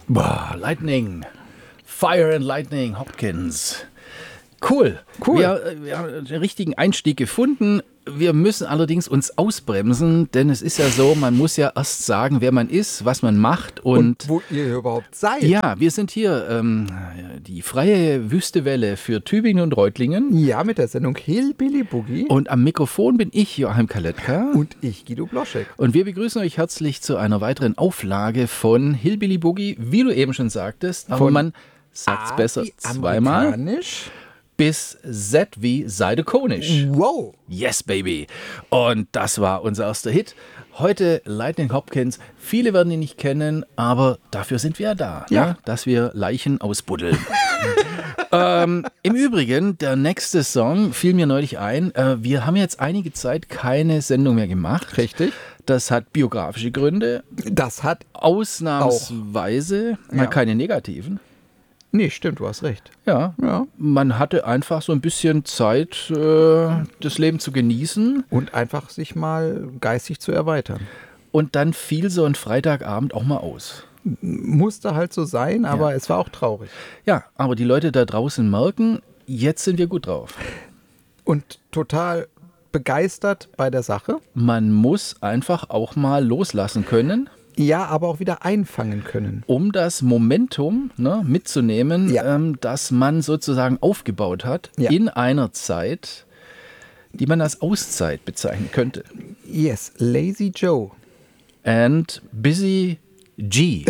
Boah, Lightning. Fire and Lightning Hopkins. Cool. Wir haben den richtigen Einstieg gefunden. Wir müssen allerdings uns ausbremsen, denn es ist ja so, man muss ja erst sagen, wer man ist, was man macht und wo ihr überhaupt seid. Ja, wir sind hier die freie Wüstewelle für Tübingen und Reutlingen. Ja, mit der Sendung Hillbilly Boogie. Und am Mikrofon bin ich, Joachim Kaletka. Und ich, Guido Bloschek. Und wir begrüßen euch herzlich zu einer weiteren Auflage von Hillbilly Boogie, wie du eben schon sagtest. Aber man sagt es besser zweimal. Bis Z wie Seidekonisch. Wow. Yes, baby. Und das war unser erster Hit. Heute Lightning Hopkins. Viele werden ihn nicht kennen, aber dafür sind wir ja da, ja. Dass wir Leichen ausbuddeln. Im Übrigen, der nächste Song fiel mir neulich ein. Wir haben jetzt einige Zeit keine Sendung mehr gemacht. Richtig. Das hat biografische Gründe. Das hat ausnahmsweise mal keine negativen. Nee, stimmt, du hast recht. Ja, man hatte einfach so ein bisschen Zeit, das Leben zu genießen. Und einfach sich mal geistig zu erweitern. Und dann fiel so ein Freitagabend auch mal aus. Musste halt so sein, aber es war auch traurig. Ja, aber die Leute da draußen merken, jetzt sind wir gut drauf. Und total begeistert bei der Sache. Man muss einfach auch mal loslassen können. Ja, aber auch wieder einfangen können. Um das Momentum mitzunehmen, das man sozusagen aufgebaut hat in einer Zeit, die man als Auszeit bezeichnen könnte. Yes, Lazy Joe. And Busy G.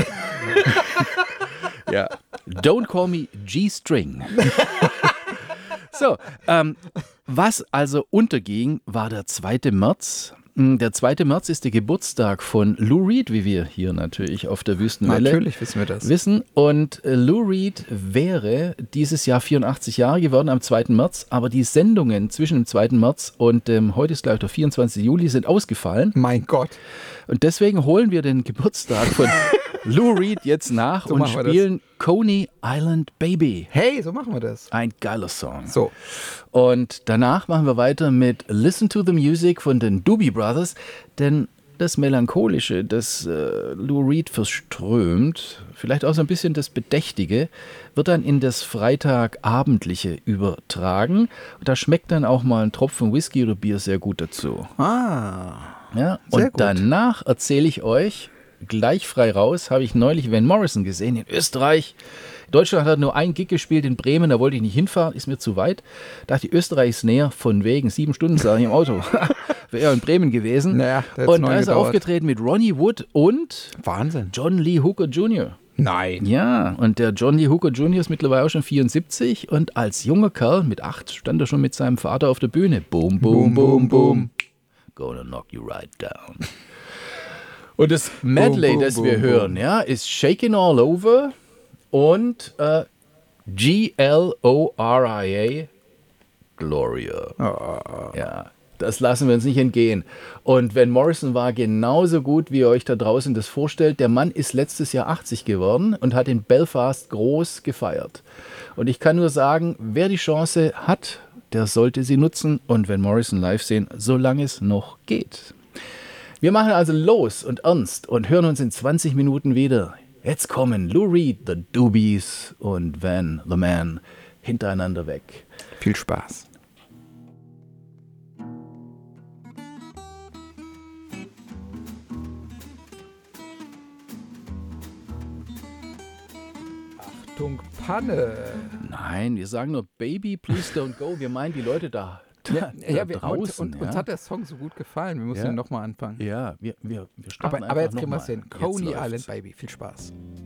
Ja. Don't call me G-String. So, was also unterging, war der 2. März. Der 2. März ist der Geburtstag von Lou Reed, wie wir hier natürlich auf der Wüstenwelle natürlich wissen wir das. Und Lou Reed wäre dieses Jahr 84 Jahre geworden am 2. März, aber die Sendungen zwischen dem 2. März und heute ist gleich der 24. Juli sind ausgefallen. Mein Gott. Und deswegen holen wir den Geburtstag von Lou Reed jetzt nach und spielen Coney Island Baby. Hey, so machen wir das. Ein geiler Song. So. Und danach machen wir weiter mit Listen to the Music von den Doobie Brothers, denn das Melancholische, das Lou Reed verströmt, vielleicht auch so ein bisschen das Bedächtige, wird dann in das Freitagabendliche übertragen. Und da schmeckt dann auch mal ein Tropfen Whisky oder Bier sehr gut dazu. Ja, und danach erzähle ich euch, gleich frei raus, habe ich neulich Van Morrison gesehen in Österreich. Deutschland hat nur einen Gig gespielt in Bremen, da wollte ich nicht hinfahren, ist mir zu weit. Dachte ich, Österreich ist näher, von wegen 7 Stunden sah ich im Auto. Wäre in Bremen gewesen. Naja, und da ist er aufgetreten mit Ronnie Wood und Wahnsinn. John Lee Hooker Jr. Nein. Ja, und der John Lee Hooker Jr. ist mittlerweile auch schon 74 und als junger Kerl mit 8 stand er schon mit seinem Vater auf der Bühne. Boom, boom, boom, boom. Gonna knock you right down. Und das Medley, das wir hören, ist Shakin' All Over und Gloria, Gloria. Ja, das lassen wir uns nicht entgehen. Und Van Morrison war genauso gut, wie ihr euch da draußen das vorstellt. Der Mann ist letztes Jahr 80 geworden und hat in Belfast groß gefeiert. Und ich kann nur sagen, wer die Chance hat, der sollte sie nutzen und Van Morrison live sehen, solange es noch geht. Wir machen also los und ernst und hören uns in 20 Minuten wieder. Jetzt kommen Lou Reed, The Doobies und Van the Man hintereinander weg. Viel Spaß. Achtung, Panne. Nein, wir sagen nur Baby, please don't go. Wir meinen die Leute da. Draußen. Uns hat der Song so gut gefallen, wir müssen ihn nochmal anfangen. Ja, wir starten aber jetzt kriegen wir es hin. hin. Coney Island Baby, viel Spaß.